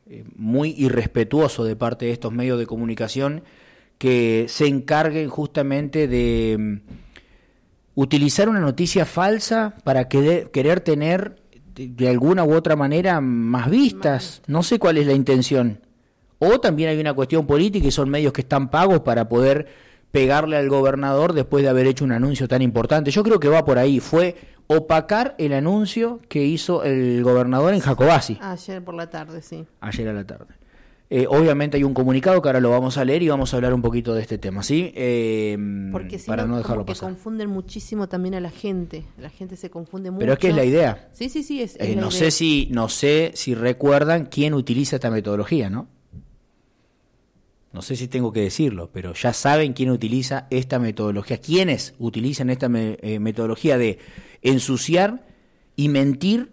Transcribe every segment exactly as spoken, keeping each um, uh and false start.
eh, muy irrespetuoso de parte de estos medios de comunicación que se encarguen justamente de um, utilizar una noticia falsa para querer, querer tener de, de alguna u otra manera más vistas. No sé cuál es la intención. O también hay una cuestión política y son medios que están pagos para poder pegarle al gobernador después de haber hecho un anuncio tan importante. Yo creo que va por ahí. Fue opacar el anuncio que hizo el gobernador en Jacobasi. Ayer por la tarde, sí. Ayer a la tarde. Eh, obviamente hay un comunicado que ahora lo vamos a leer y vamos a hablar un poquito de este tema, ¿sí? Eh, Porque si para no, no dejarlo como que pasar. confunden muchísimo también a la gente. La gente se confunde mucho. Pero es que es la idea. Sí, sí, sí. Es, es eh, la no idea. sé si no sé si recuerdan quién utiliza esta metodología, ¿no? No sé si tengo que decirlo, pero ya saben quién utiliza esta metodología. ¿Quiénes utilizan esta me, eh, metodología de ensuciar y mentir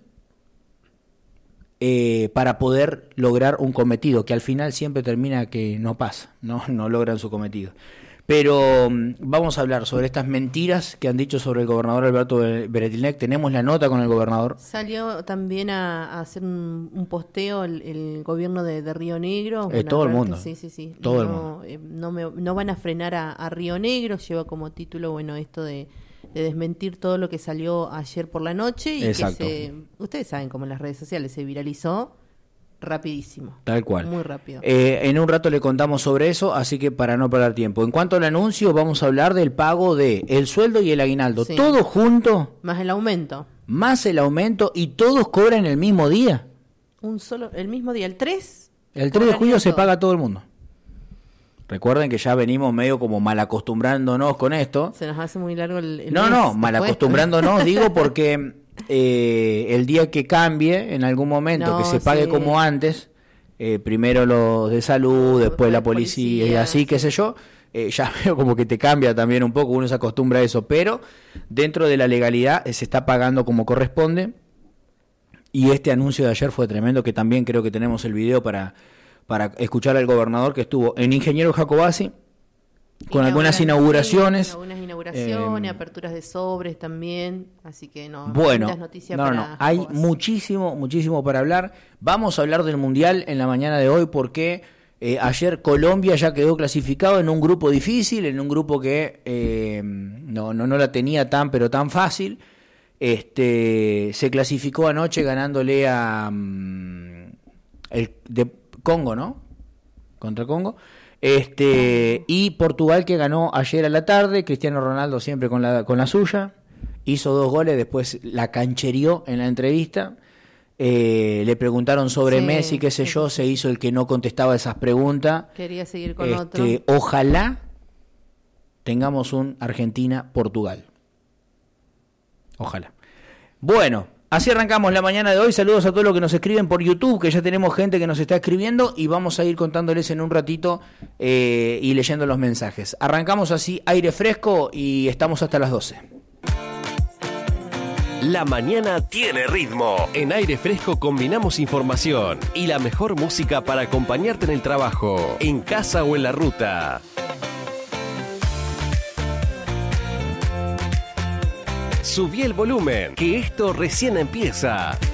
eh, para poder lograr un cometido, que al final siempre termina que no pasa, no, no logran su cometido? Pero um, vamos a hablar sobre estas mentiras que han dicho sobre el gobernador Alberto Beretilnec. Tenemos la nota con el gobernador. Salió también a, a hacer un, un posteo el, el gobierno de, de Río Negro. Eh, todo el mundo. Sí, sí, sí. Todo no, el mundo. Eh, no, me, no van a frenar a, a Río Negro. Lleva como título, bueno, esto de, de desmentir todo lo que salió ayer por la noche. Y Exacto. que se, ustedes saben cómo en las redes sociales se viralizó rapidísimo. Tal cual. Muy rápido. Eh, en un rato le contamos sobre eso, así que para no perder tiempo. En cuanto al anuncio, vamos a hablar del pago de el sueldo y el aguinaldo. Sí. Todo junto, Más el aumento. más el aumento, y todos cobran el mismo día. Un solo, el mismo día, el tres. El tres de julio se todo. paga a todo el mundo. Recuerden que ya venimos medio como mal acostumbrándonos con esto. Se nos hace muy largo el, el No, mes no, mal después. acostumbrándonos, digo, porque eh, el día que cambie, en algún momento, No, que se pague sí. como antes, eh, primero los de salud, después la policía, policía, y así, qué sé yo, eh, ya veo como que te cambia también un poco, uno se acostumbra a eso, pero dentro de la legalidad eh, se está pagando como corresponde, y este anuncio de ayer fue tremendo, que también creo que tenemos el video para, para escuchar al gobernador, que estuvo en Ingeniero Jacobasi, con algunas inauguraciones. Sí, algunas inauguraciones, eh, aperturas de sobres también, así que no. Bueno, lindas noticias no, no, para no, hay Jacobasi. muchísimo, muchísimo para hablar. Vamos a hablar del Mundial en la mañana de hoy porque eh, ayer Colombia ya quedó clasificado en un grupo difícil, en un grupo que eh, no, no, no la tenía tan, pero tan fácil. Este, se clasificó anoche ganándole a um, el de Congo, ¿no? Contra Congo. Este, y Portugal, que ganó ayer a la tarde. Cristiano Ronaldo siempre con la con la suya, hizo dos goles, después la cancherió en la entrevista. Eh, le preguntaron sobre Sí, Messi, qué sé sí, yo, sí. se hizo el que no contestaba esas preguntas. Quería seguir con Este, otro. ojalá tengamos un Argentina-Portugal. Ojalá. Bueno, así arrancamos la mañana de hoy. Saludos a todos los que nos escriben por YouTube, que ya tenemos gente que nos está escribiendo, y vamos a ir contándoles en un ratito eh, y leyendo los mensajes. Arrancamos así, aire fresco, y estamos hasta las doce. La mañana tiene ritmo. En Aire Fresco combinamos información y la mejor música para acompañarte en el trabajo, en casa o en la ruta. Subí el volumen, que esto recién empieza.